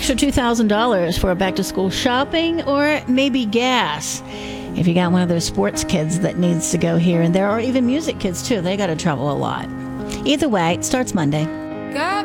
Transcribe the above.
extra $2,000 for back-to-school shopping or maybe gas. If you got one of those sports kids that needs to go here and there, or even music kids too, they got to travel a lot. Either way, it starts Monday.